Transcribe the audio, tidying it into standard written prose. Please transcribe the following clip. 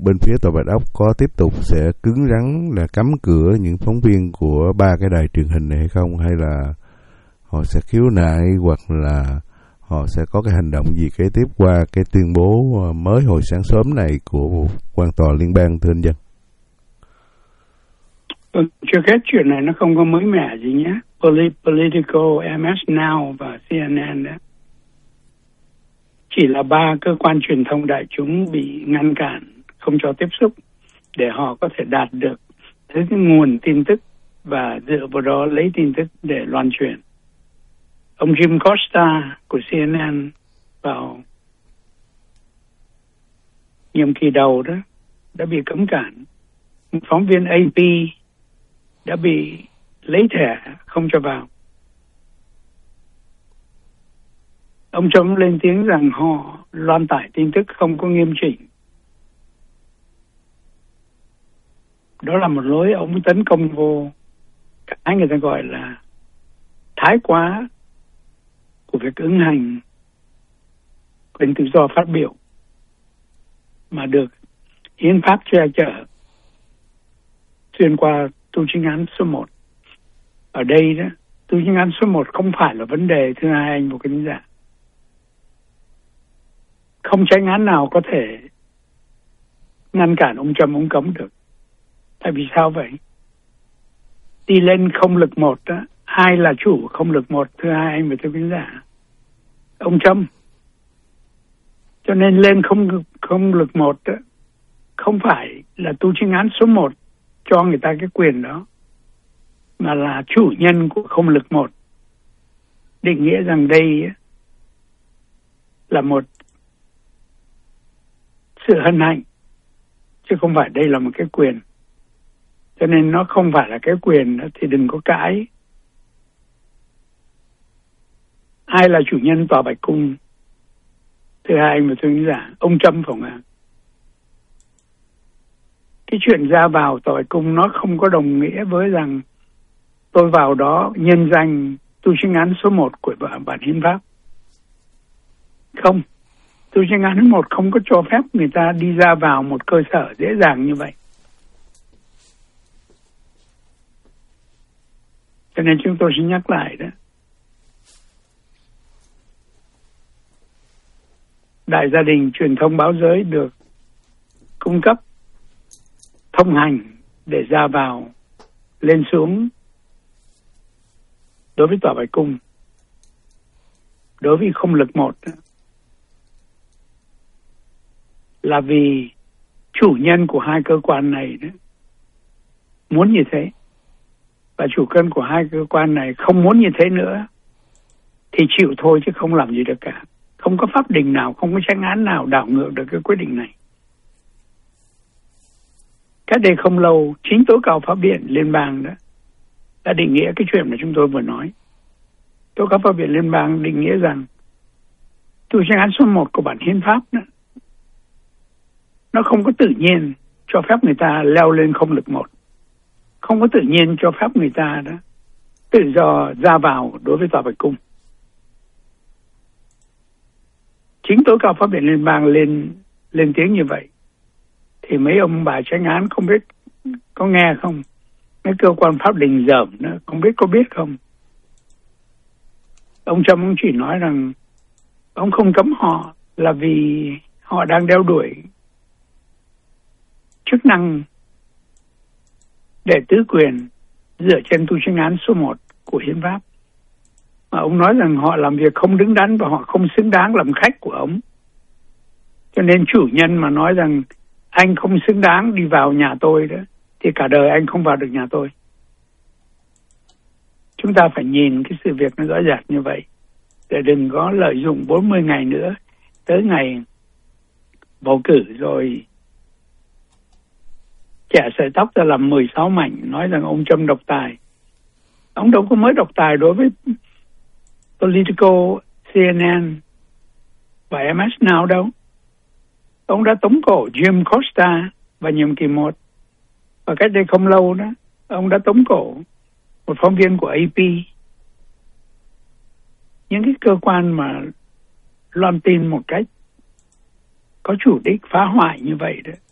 bên phía Tòa Bạch Ốc có tiếp tục sẽ cứng rắn là cấm cửa những phóng viên của 3 cái đài truyền hình này hay không, hay là họ sẽ khiếu nại hoặc là họ sẽ có cái hành động gì kế tiếp qua cái tuyên bố mới hồi sáng sớm này của quan tòa liên bang, thưa anh Dân? Chưa hết, chuyện này nó không có mới mẻ gì nhé. Politico, MS Now và CNN đó chỉ là 3 cơ quan truyền thông đại chúng bị ngăn cản, không cho tiếp xúc để họ có thể đạt được cái nguồn tin tức và dựa vào đó lấy tin tức để loan truyền. Ông Jim Costa của CNN vào nhiệm kỳ đầu đó đã bị cấm cản. Phóng viên AP đã bị lấy thẻ không cho vào. Ông Trump lên tiếng rằng họ loan tải tin tức không có nghiêm chỉnh. Đó là một lối ông tấn công vô cái người ta gọi là thái quá của việc ứng hành quyền tự do phát biểu mà được hiến pháp che chở xuyên qua tu chính án số 1. Ở đây đó, tu chính án số 1 không phải là vấn đề, thưa hai anh một cái giả. Không tranh án nào có thể ngăn cản ông Trump, ông cấm được. Tại vì sao vậy? Đi lên không lực 1 đó, ai là chủ không lực 1, thưa hai anh và thưa quý giả? Ông Trump. Cho nên lên không lực 1 đó, không phải là tu chính án số 1 cho người ta cái quyền đó, mà là chủ nhân của không lực 1 định nghĩa rằng đây là một sự hân hạnh, chứ không phải đây là một cái quyền. Cho nên nó không phải là cái quyền đó, thì đừng có cãi. Ai là chủ nhân Tòa Bạch Cung? Thưa hai anh và thưa khán giả, ông Trump phải không ạ? Cái chuyện ra vào Tòa Bạch Cung nó không có đồng nghĩa với rằng tôi vào đó nhân danh tu chính án số 1 của bản hiến pháp. Không. Tu chính án số 1 không có cho phép người ta đi ra vào một cơ sở dễ dàng như vậy. Cho nên chúng tôi xin nhắc lại đó. Đại gia đình truyền thông báo giới được cung cấp thông hành để ra vào, lên xuống đối với Tòa Bạch Cung. Đối với không lực 1 đó, là vì chủ nhân của hai cơ quan này đó muốn như thế, và chủ nhân của hai cơ quan này không muốn như thế nữa thì chịu thôi, chứ không làm gì được cả. Không có pháp đình nào, không có tranh án nào đảo ngược được cái quyết định này. Cách đây không lâu, chính tối cao pháp viện liên bang đó đã định nghĩa cái chuyện mà chúng tôi vừa nói. Tối cao pháp viện liên bang định nghĩa rằng tu tranh án số 1 của bản hiến pháp đó, nó không có tự nhiên cho phép người ta leo lên không lực 1. Không có tự nhiên cho phép người ta đó tự do ra vào đối với Tòa Bạch Cung. Chính tối cao pháp viện liên bang lên tiếng như vậy thì mấy ông bà tranh án không biết có nghe không, mấy cơ quan pháp đình dởm nữa không biết có biết không. Ông Trump ông chỉ nói rằng ông không cấm họ là vì họ đang đeo đuổi chức năng để tứ quyền dựa trên tu chính án số 1 của hiến pháp. Mà ông nói rằng họ làm việc không đứng đắn và họ không xứng đáng làm khách của ông. Cho nên chủ nhân mà nói rằng anh không xứng đáng đi vào nhà tôi đó, thì cả đời anh không vào được nhà tôi. Chúng ta phải nhìn cái sự việc nó rõ ràng như vậy, để đừng có lợi dụng 40 ngày nữa tới ngày bầu cử rồi chẻ sợi tóc ra làm 16 mảnh, nói rằng ông Trump độc tài. Ông đâu có mới độc tài đối với Politico, CNN và MS Now đâu. Ông đã tống cổ Jim Costa vào nhiệm kỳ 1. Và cách đây không lâu đó, ông đã tống cổ một phóng viên của AP. Những cái cơ quan mà loan tin một cách có chủ đích phá hoại như vậy đó,